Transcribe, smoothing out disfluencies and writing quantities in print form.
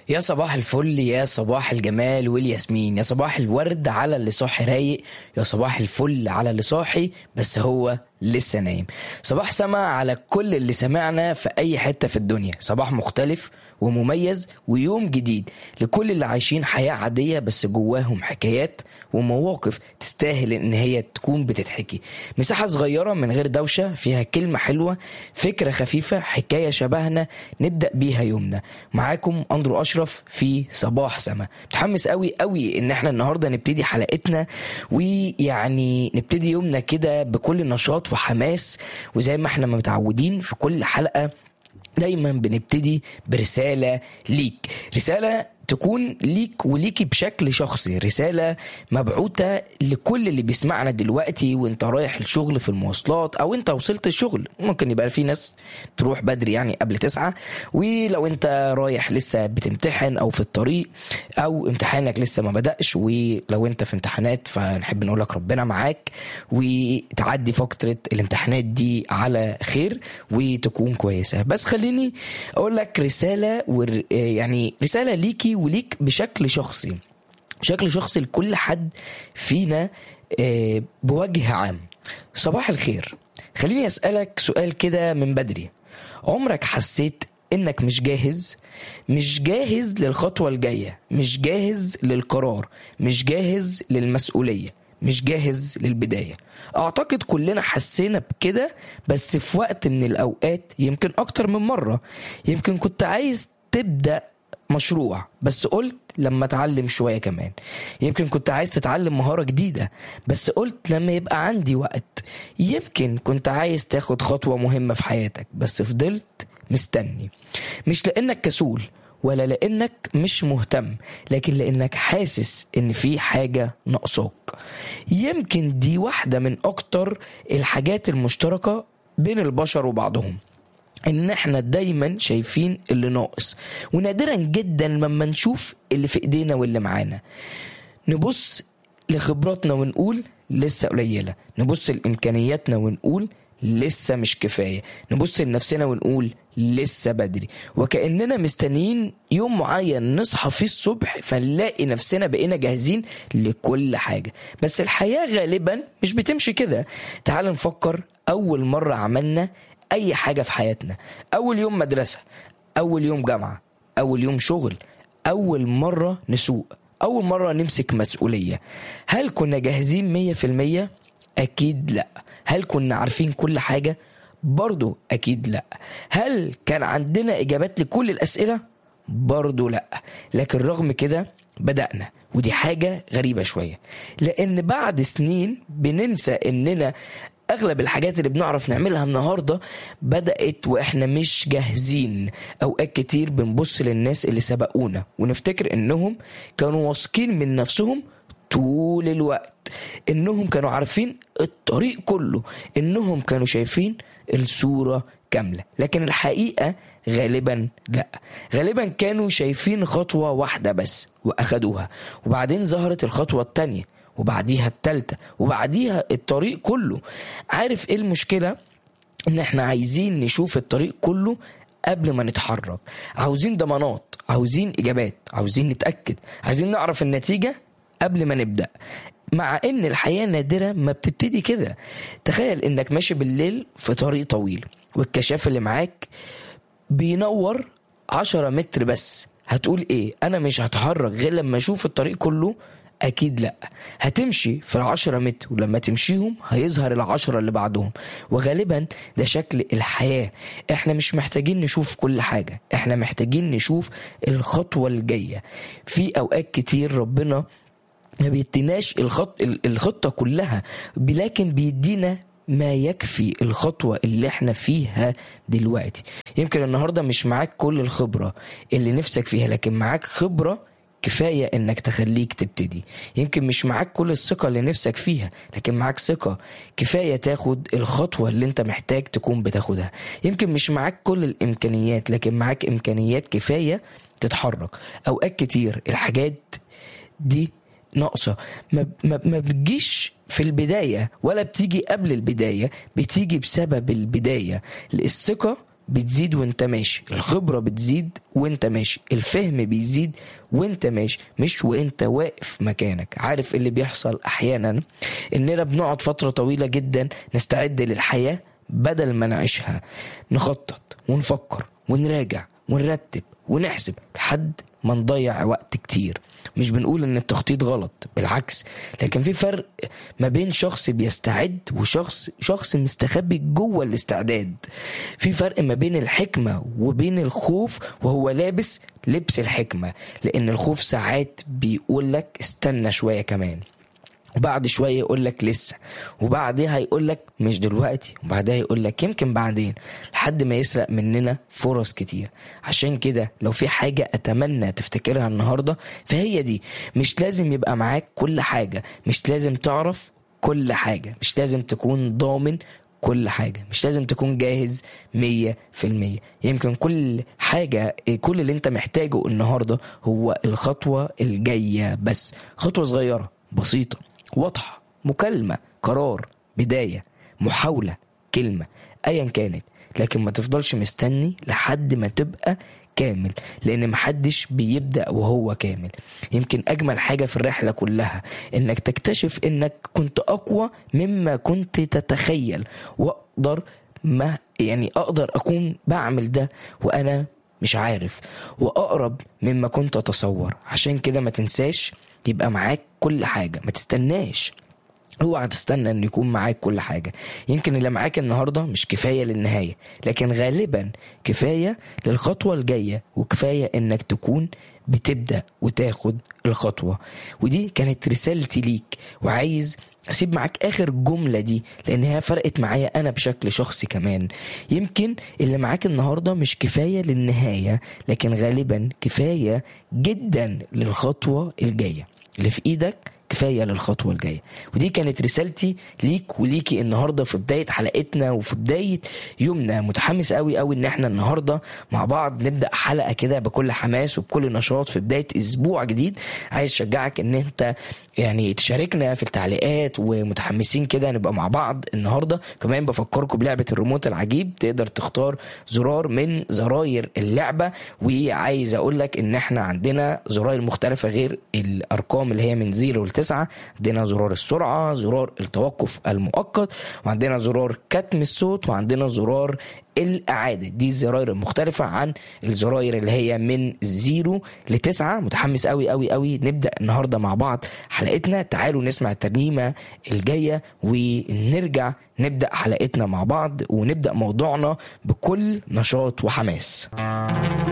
يا صباح الفل، يا صباح الجمال والياسمين، يا صباح الورد على اللي صاحي رايق، يا صباح الفل على اللي صاحي بس هو لسه نايم. صباح سما على كل اللي سمعنا في اي حتة في الدنيا. صباح مختلف ومميز ويوم جديد لكل اللي عايشين حياة عادية بس جواهم حكايات ومواقف تستاهل ان هي تكون بتتحكي. مساحة صغيرة من غير دوشة، فيها كلمة حلوة، فكرة خفيفة، حكاية شبهنا نبدأ بيها يومنا. معاكم أندرو أشرف في صباح سما. متحمس قوي قوي ان احنا النهاردة نبتدي حلقتنا، ويعني نبتدي يومنا كده بكل نشاط وحماس. وزي ما احنا متعودين في كل حلقة دايما بنبتدي برسالة ليك، رسالة تكون ليك وليكي بشكل شخصي، رسالة مبعوثة لكل اللي بيسمعنا دلوقتي وانت رايح الشغل في المواصلات او انت وصلت الشغل. ممكن يبقى في ناس تروح بدري يعني قبل 9، ولو انت رايح لسه بتمتحن او في الطريق او امتحانك لسه ما بدأش، ولو انت في امتحانات فنحب نقولك ربنا معاك وتعدي فترة الامتحانات دي على خير وتكون كويسة. بس خليني اقولك رسالة يعني رسالة ليكي وليك بشكل شخصي، بشكل شخصي لكل حد فينا بوجه عام. صباح الخير. خليني أسألك سؤال كده من بدري. عمرك حسيت إنك مش جاهز؟ مش جاهز للخطوة الجاية، مش جاهز للقرار، مش جاهز للمسؤولية، مش جاهز للبداية؟ أعتقد كلنا حسينا بكده، بس في وقت من الأوقات، يمكن أكتر من مرة. يمكن كنت عايز تبدأ مشروع بس قلت لما اتعلم شوية كمان. يمكن كنت عايز تتعلم مهارة جديدة بس قلت لما يبقى عندي وقت. يمكن كنت عايز تاخد خطوة مهمة في حياتك بس فضلت مستني، مش لأنك كسول ولا لأنك مش مهتم، لكن لأنك حاسس إن في حاجة ناقصاك. يمكن دي واحدة من أكتر الحاجات المشتركة بين البشر وبعضهم، ان احنا دايما شايفين اللي ناقص، ونادرا جدا لما نشوف اللي في ايدينا واللي معانا. نبص لخبراتنا ونقول لسه قليلة، نبص لامكانياتنا ونقول لسه مش كفاية، نبص لنفسنا ونقول لسه بدري، وكأننا مستنيين يوم معين نصحى فيه الصبح فنلاقي نفسنا بقينا جاهزين لكل حاجة. بس الحياة غالبا مش بتمشي كده. تعال نفكر أول مرة عملنا أي حاجة في حياتنا، أول يوم مدرسة، أول يوم جامعة، أول يوم شغل، أول مرة نسوق، أول مرة نمسك مسؤولية. هل كنا جاهزين 100%؟ أكيد لأ. هل كنا عارفين كل حاجة؟ برضو أكيد لأ. هل كان عندنا إجابات لكل الأسئلة؟ برضو لأ. لكن رغم كده بدأنا، ودي حاجة غريبة شوية، لأن بعد سنين بننسى إننا أغلب الحاجات اللي بنعرف نعملها النهاردة بدأت وإحنا مش جاهزين. أوقات كتير بنبص للناس اللي سبقونا ونفتكر إنهم كانوا واثقين من نفسهم طول الوقت، إنهم كانوا عارفين الطريق كله، إنهم كانوا شايفين الصورة كاملة. لكن الحقيقة غالبا لا، غالبا كانوا شايفين خطوة واحدة بس وأخدوها، وبعدين ظهرت الخطوة التانية، وبعديها التالتة، وبعديها الطريق كله. عارف ايه المشكلة؟ ان احنا عايزين نشوف الطريق كله قبل ما نتحرك، عاوزين ضمانات، عاوزين اجابات، عاوزين نتأكد، عايزين نعرف النتيجة قبل ما نبدأ. مع ان الحياة نادرة ما بتبتدي كده. تخيل انك ماشي بالليل في طريق طويل والكشاف اللي معاك بينور 10 متر بس. هتقول ايه؟ انا مش هتحرك غير لما اشوف الطريق كله؟ أكيد لأ. هتمشي في 10 متر ولما تمشيهم هيظهر 10 اللي بعدهم. وغالبا ده شكل الحياة. احنا مش محتاجين نشوف كل حاجة، احنا محتاجين نشوف الخطوة الجاية. في أوقات كتير ربنا ما بيديناش الخطة كلها، لكن بيدينا ما يكفي الخطوة اللي احنا فيها دلوقتي. يمكن النهاردة مش معاك كل الخبرة اللي نفسك فيها، لكن معاك خبرة كفاية انك تخليك تبتدي. يمكن مش معاك كل الثقة اللي نفسك فيها، لكن معاك ثقة كفاية تاخد الخطوة اللي انت محتاج تكون بتاخدها. يمكن مش معاك كل الامكانيات، لكن معاك امكانيات كفاية تتحرك. اوقات كتير الحاجات دي ناقصة، ما بتجيش في البداية ولا بتيجي قبل البداية، بتيجي بسبب البداية. الثقة بتزيد وانت ماشي، الخبرة بتزيد وانت ماشي، الفهم بيزيد وانت ماشي، مش وانت واقف مكانك. عارف اللي بيحصل احيانا اننا بنقعد فترة طويلة جدا نستعد للحياة بدل ما نعيشها، نخطط ونفكر ونراجع ونرتب ونحسب لحد ما نضيع وقت كتير. مش بنقول ان التخطيط غلط، بالعكس، لكن في فرق ما بين شخص بيستعد وشخص مستخبي جوه الاستعداد. في فرق ما بين الحكمة وبين الخوف وهو لابس لبس الحكمة، لان الخوف ساعات بيقولك استنى شوية كمان، وبعد شوية يقولك لسه، وبعدها يقولك مش دلوقتي، وبعدها يقولك يمكن بعدين، لحد ما يسرق مننا فرص كتير. عشان كده لو في حاجة أتمنى تفتكرها النهاردة فهي دي: مش لازم يبقى معاك كل حاجة، مش لازم تعرف كل حاجة، مش لازم تكون ضامن كل حاجة، مش لازم تكون جاهز 100%. يمكن كل حاجة، كل اللي انت محتاجه النهاردة هو الخطوة الجاية، بس خطوة صغيرة بسيطة واضحة، مكالمة، قرار، بداية، محاولة، كلمة، ايا كانت. لكن ما تفضلش مستني لحد ما تبقى كامل، لان محدش بيبدأ وهو كامل. يمكن اجمل حاجة في الرحلة كلها انك تكتشف انك كنت اقوى مما كنت تتخيل، واقدر اقدر اكون بعمل ده وانا مش عارف، واقرب مما كنت اتصور. عشان كده ما تنساش يبقى معاك كل حاجة، ما تستناش، اوعى تستنى ان يكون معاك كل حاجة. يمكن اللي معاك النهاردة مش كفاية للنهاية، لكن غالبا كفاية للخطوة الجاية، وكفاية انك تكون بتبدأ وتاخد الخطوة. ودي كانت رسالتي ليك، وعايز اسيب معاك اخر جملة دي لانها فرقت معايا انا بشكل شخصي كمان. يمكن اللي معاك النهاردة مش كفاية للنهاية، لكن غالبا كفاية جدا للخطوة الجاية. اللي في ايدك كفاية للخطوة الجاية. ودي كانت رسالتي ليك وليكي النهاردة في بداية حلقتنا وفي بداية يومنا. متحمس قوي ان احنا النهاردة مع بعض نبدأ حلقة كده بكل حماس وبكل نشاط في بداية اسبوع جديد. عايز اشجعك ان انت تشاركنا في التعليقات، ومتحمسين كده نبقى مع بعض النهاردة. كمان بفكركم بلعبة الريموت العجيب، تقدر تختار زرار من زراير اللعبة. وعايز اقولك ان احنا عندنا زراير مختلفة غير الارقام اللي هي من 0 ل 9. عندنا زرار السرعة، زرار التوقف المؤقت، وعندنا زرار كتم الصوت، وعندنا زرار الإعادة. دي الزراير المختلفة عن الزراير اللي هي من 0 ل 9. متحمس قوي نبدأ النهاردة مع بعض حلقتنا. تعالوا نسمع الترنيمة الجاية ونرجع نبدأ حلقتنا مع بعض، ونبدأ موضوعنا بكل نشاط وحماس.